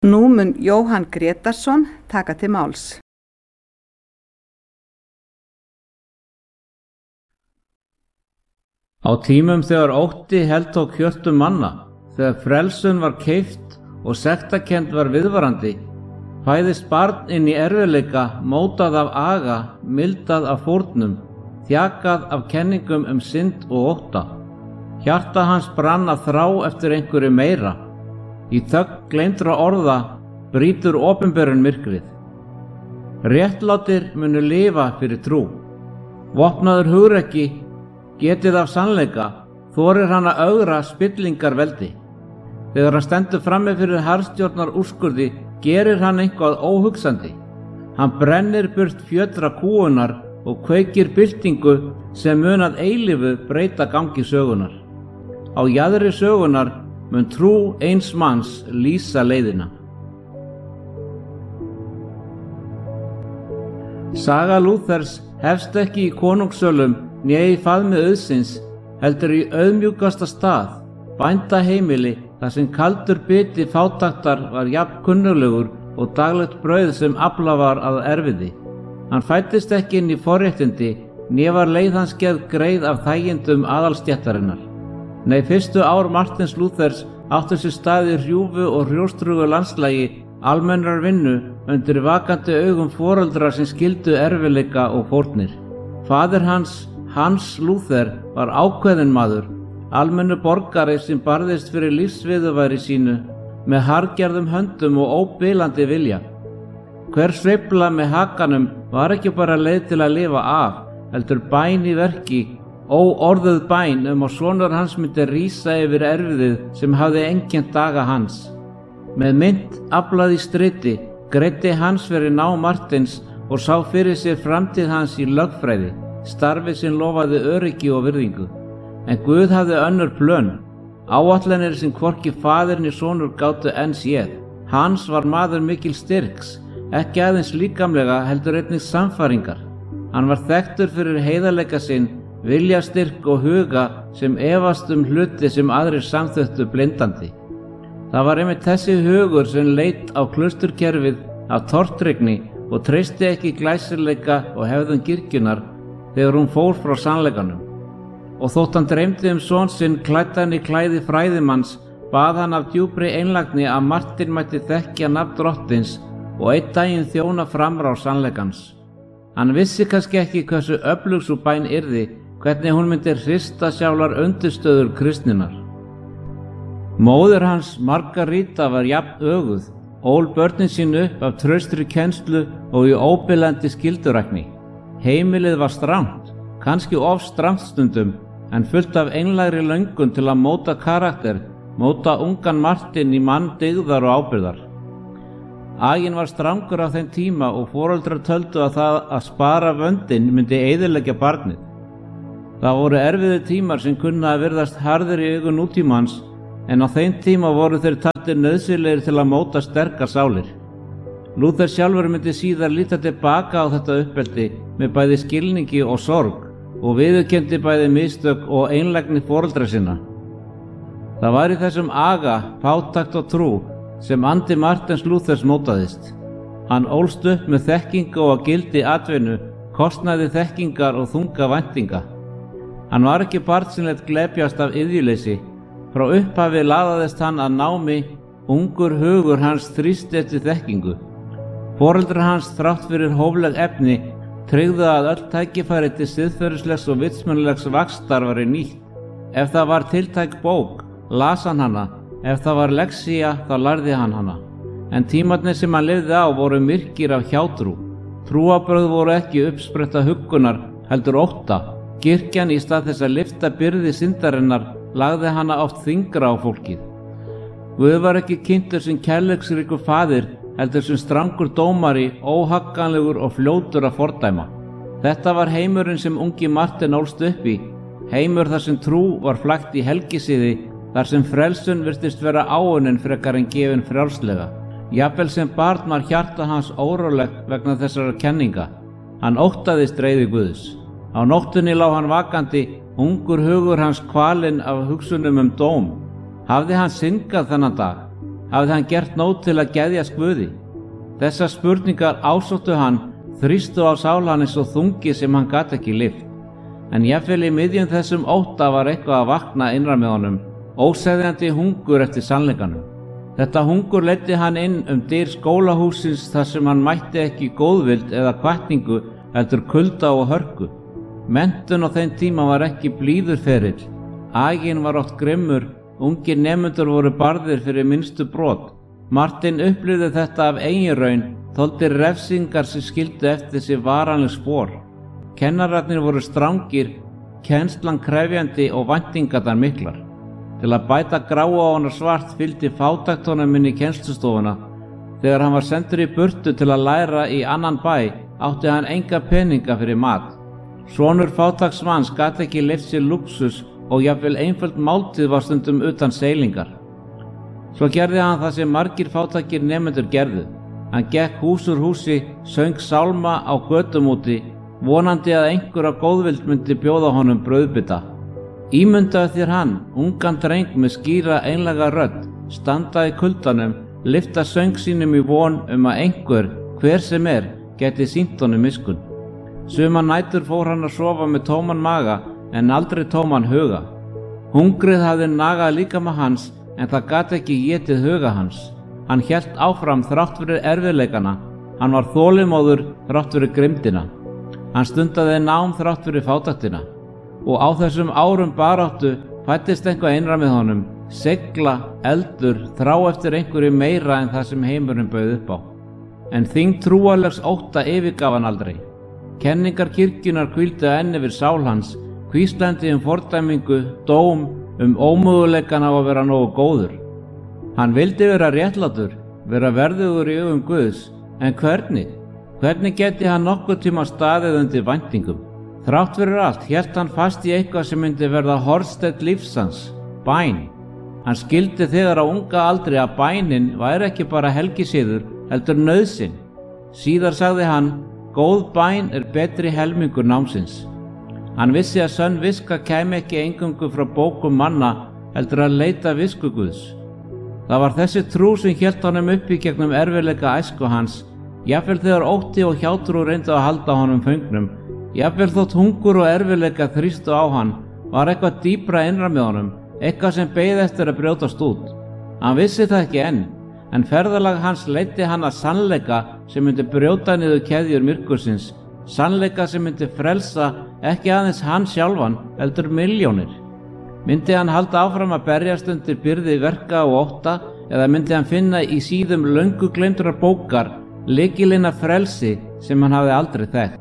Nú mun Jóhann Grétarsson taka til máls. Á tímum þegar ótti heltók hjörtum manna, þegar frelsun var keypt og sektarkennd var viðvarandi, fæðist barn inn í erfiðleika, mótað af aga, mildað af fórnum, þjakað af kenningum synd og ótta. Hjarta hans brann af þrá eftir einhverju meira. Í þögn gleymdra orða brýtur opinberun myrkrið. Réttlátir munu lifa fyrir trú. Vopnaður hugrekki, getið af sannleika, þorir hann að ögra spillingar veldi. Þegar hann stendur frammi fyrir harðstjórnar úrskurði, gerir hann eitthvað óhugsandi. Hann brennir burt fjötra kúgunar og kveikir byltingu sem mun að eilífu breyta gangi sögunar. Á jaðri sögunar mun trú eins manns lýsa leiðina. Saga Lúthers hefst ekki í konungssölum né í faðmi auðsins, heldur í auðmjúkasta stað, bændaheimili, þar sem kaldur biti fátæktar var jafn kunnuglegur og daglegt brauð sem afla var að erfiði. Hann fæddist ekki inn í forréttindi, né var leið hans gerð greið af þægindum aðalstéttarinnar. Nei, fyrstu ár Martins Lúthers áttu sér stað í hrjúfu og hrjóstrugu landslagi almennrar vinnu undir vakandi augum foreldra sem skildu erfiðleika og fórnir. Faðir hans, Hans Lúther, var ákveðinn maður, almennu borgari sem barðist fyrir lífsviðurværi sínu með harðgerðum höndum og óbilandi vilja. Hver sveifla með hakanum var ekki bara leið til að lifa af, heldur bæn í verki, óorðuð bæn að sonur hans myndi rísa yfir erfiðið sem hafði einkennt daga hans. Með mynt aflað í striti greiddi Hans fyrir ná Martins og sá fyrir sér framtíð hans í lögfræði, starfi sem lofaði öryggi og virðingu. En Guð hafði önnur plön, áætlanir sem hvorki faðir né sonur gátu enn séð. Hans var maður mikil styrks, ekki aðeins líkamlega heldur einnig sannfæringar. Hann var þekktur fyrir heiðarleika sinn, viljastyrk og huga sem efast hluti sem aðrir samþöktu blindandi. Það var einmitt þessi hugur sem leit á klausturkerfið af tortryggni og treysti ekki glæsileika og hefðun kirkjunnar þegar hún fór frá sannleikanum. Og þótt hann dreymdi son sinn klæddan í klæði fræðimanns, bað hann af djúpri einlægni að Martin mætti þekkja nafn drottins og einn daginn þjóna framrá sannleikans. Hann vissi kannski ekki hversu öflug sú bæn yrði, hvernig hún myndi hrista sjálfar undirstöður kristninnar. Móðir hans, Margaríta, var jafn öguð, ól börnin sín upp af traustri kennslu og í óbilandi skyldurækni. Heimilið var strangt, kannski of strangt stundum, en fullt af einlægri löngun til að móta karakter, móta ungan Martin í mann dygðar og ábyrgðar. Aginn var strangur á þeim tíma og foreldrar töldu að það að spara vöndin myndi eyðileggja barnið. Það voru erfiðir tímar sem kunna að virðast harðir í augum nútímans, en á þeim tíma voru þeir taldir nauðsynlegir til að móta sterkar sálir. Lúther sjálfur myndi síðar líta tilbaka á þetta uppeldi með bæði skilningi og sorg og viðurkenndi bæði mistök og einlægni foreldra sinna. Það var í þessum aga, fátækt og trú sem andi Martins Lúthers mótaðist. Hann ólst upp með þekkingu og gildi atvinnu, kostnaði þekkingar og þunga væntinga. Hann var ekki barn sem lét glepjast af iðjuleysi. Frá upphafi laðaðist hann að námi, ungur hugur hans þrýsti eftir þekkingu. Foreldrar hans, þrátt fyrir hófleg efni, tryggðu að öll tækifæri til siðferðislegs og vitsmunalegs vaxtar væri nýtt. Ef það var tiltæk bók, las hann hana. Ef það var lexía, þá lærði hann hana. En tímarnir sem hann lifði á voru myrkir af hjátrú. Trúarbrögð voru ekki uppspretta huggunar, heldur ótta. Kirkjan í stað þess að lyfta byrði syndarinnar lagði hana oft þyngra á fólkið. Guð var ekki kynntur sem kærleiksríkur faðir, heldur sem strangur dómari, óhagganlegur og fljótur að fordæma. Þetta var heimurinn sem ungi Martin ólst upp í, heimur þar sem trú var flækt í helgisiði, þar sem frelsun virtist vera áunnin frekar en gefin frjálslega. Jafnvel sem barn var hjarta hans órólegt vegna þessara kenninga. Hann óttaðist reiði Guðs. Á nóttunni lá hann vakandi, ungur hugur hans kvalinn af hugsunum dóm. Hafði hann syngað þennan dag? Hafði hann gert nóg til að geðjast Guði? Þessar spurningar ásóttu hann, þrýstu á sál hann eins og þungi sem hann gat ekki lyft. En jafnvel í miðjum þessum ótta var eitthvað að vakna innra með honum, óseðjandi hungur eftir sannleikanum. Þetta hungur leiddi hann inn dyr skólahúsins þar sem hann mætti ekki góðvild eða hvatningu heldur kulda og hörku. Menntun á þeim tíma var ekki blíður ferill. Aginn var oft grimmur, ungir nemendur voru barðir fyrir minnstu brot. Martin upplifði þetta af eigin raun, þoldi refsingar sem skildu eftir sig varanleg spor. Kennararnir voru strangir, kennslan krefjandi og væntingarnar miklar. Til að bæta gráa á hana svart fylgdi fátækt honum inn í kennslustofuna. Þegar hann var sendur í burtu til að læra í annan bæ, átti hann enga peninga fyrir mat. Sonur fátæksmanns gat ekki leyft sér lúxus og jafnvel einföld máltíð var stundum utan seilingar. Svo gerði hann það sem margir fátækir nemendur gerðu. Hann gekk hús úr húsi, söng sálma á götum úti, vonandi að einhver af góðvild myndi bjóða honum brauðbita. Ímyndaðu þér hann, ungan dreng með skýra einlæga rödd, standa í kuldanum, lyfta söng sínum í von að einhver, hver sem gæti sýnt honum miskunn. Sumar nætur fór hann að sofa með tóman maga en aldrei tóman huga. Hungrið hafði nagað líkama hans en það gat ekki étið huga hans. Hann hélt áfram þrátt fyrir erfiðleikana, hann var þolinmóður þrátt fyrir grimmdina. Hann stundaði nám þrátt fyrir fátæktina og á þessum árum baráttu fæddist eitthvað innra með honum, segla, eldur, þrá eftir einhverju meira en það sem heimurinn bauð upp á. En þyngd trúarlegs ótta yfirgaf hann aldrei. Kenningar kirkjunnar hvíldu enn yfir sál hans, hvíslandi fordæmingu, dóm, ómöguleikann á að vera nógu góður. Hann vildi vera réttlátur, vera verðugur í augum Guðs, en hvernig? Hvernig geti hann nokkuð tíma staðið undir væntingum? Þrátt fyrir allt hélt hann fast í eitthvað sem myndi verða hornsteinn lífs hans, bæn. Hann skildi þegar á unga aldri að bænin væri ekki bara helgisiður, heldur nauðsyn. Síðar sagði hann, góð bæn betri helmingur námsins. Hann vissi að sönn viska kæmi ekki eingöngu frá bókum manna, heldur að leita visku Guðs. Það var þessi trú sem hélt honum uppi gegnum erfiðleika æsku hans, jafnvel þegar ótti og hjátrú reyndu að halda honum föngnum, jafnvel þótt hungur og erfiðleika þrýstu á hann, var eitthvað dýpra innra með honum, eitthvað sem beið eftir að brjótast út. Hann vissi það ekki enn, en ferðalag hans leiddi hann að sannleika sem myndi brjóta niður keðjur myrkursins, sannleika sem myndi frelsa ekki aðeins hann sjálfan, heldur milljónir. Myndi hann halda áfram að berjast undir byrði verka og ótta, eða myndi hann finna í síðum löngu gleymdrar bókar lykilinn að frelsi sem hann hafði aldrei þekkt?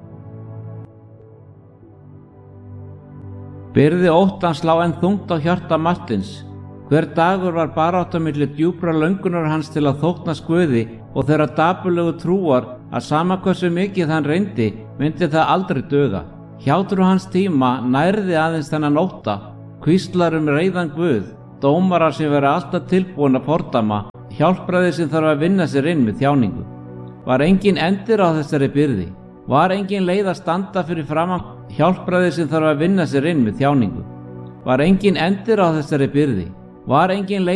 Byrði óttans lá enn þungt á hjarta Martins. Hver dagur var barátta milli djúpra löngunar hans til að þóknast Guði og þeirra dapurlegu trúar að sama hversu mikið hann reyndi, myndi það aldrei duga. Hjátrú hans tíma nærði aðeins þennan ótta, hvíslar reiðan Guð, dómarar sem vera alltaf tilbúin að fordæma, hjálpræði sem þarf að vinna sér inn með þjáningu. Var engin endir á þessari byrði? Var engin leið að standa fyrir framan hjálpræði sem þarf að vinna sér inn með þjáningu? Var engin endir á þessari byrði? Var engin leið